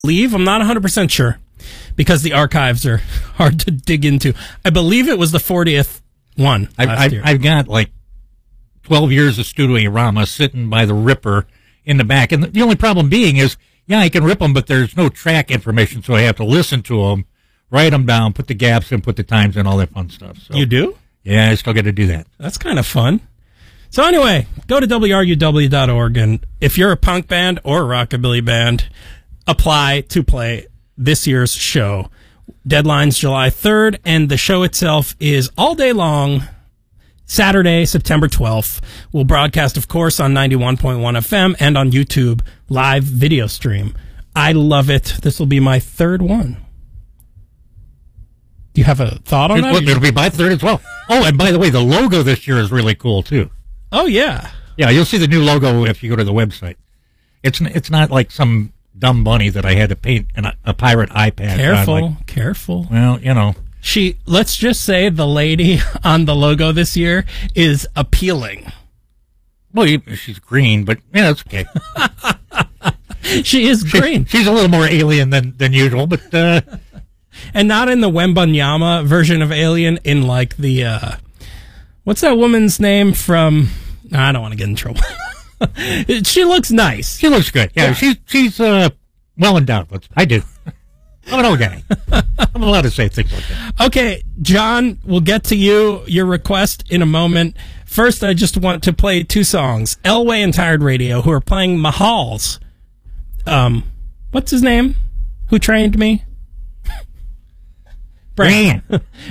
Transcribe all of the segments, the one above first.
believe, I'm not 100% sure, because the archives are hard to dig into. I believe it was the 40th one last year. I've got like 12 years of Studio-Rama sitting by the ripper in the back. And the only problem being is, yeah, I can rip them, but there's no track information, so I have to listen to them, write them down, put the gaps in, put the times in, all that fun stuff. So, you do? Yeah, I still got to do that. That's kind of fun. So anyway, go to WRUW.org, and if you're a punk band or a rockabilly band, apply to play this year's show. Deadline's July 3rd, and the show itself is all day long, Saturday, September 12th. We'll broadcast, of course, on 91.1 FM and on YouTube, live video stream. I love it. This will be my third one. Do you have a thought on that? It'll be my third as well. Oh, and by the way, the logo this year is really cool, too. Oh, yeah. Yeah, you'll see the new logo if you go to the website. It's not like some dumb bunny that I had to paint a pirate iPad. Careful. Well, you know. Let's just say the lady on the logo this year is appealing. Well, she's green, but yeah, that's okay. She is green. She's a little more alien than usual, but and not in the Wembanyama version of Alien, in like the what's that woman's name from? I don't want to get in trouble. She looks nice. She looks good. Yeah. She's well endowed. I do. I'm an old guy. I'm allowed to say things like that. Okay, John, we'll get to your request in a moment. First, I just want to play two songs. Elway and Tired Radio, who are playing Mahal's. What's his name? Who trained me? Brant.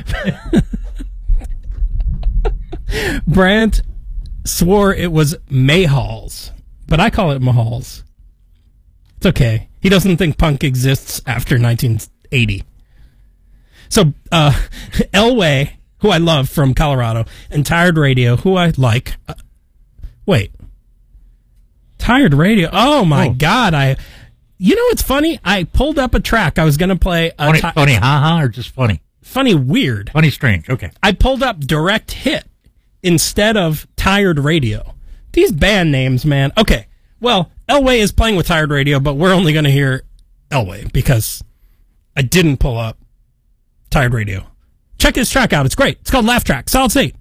Brant swore it was Mahal's, but I call it Mahal's. It's okay. He doesn't think punk exists after 1980. So, Elway, who I love from Colorado, and Tired Radio, who I like. Wait. Tired Radio. Oh, my God. You know what's funny? I pulled up a track. I was going to play funny ha-ha or just funny? Funny weird. Funny strange. Okay. I pulled up Direct Hit instead of Tired Radio. These band names, man. Okay. Well, Elway is playing with Tired Radio, but we're only going to hear Elway because I didn't pull up Tired Radio. Check his track out. It's great. It's called Laugh Track. Solid State.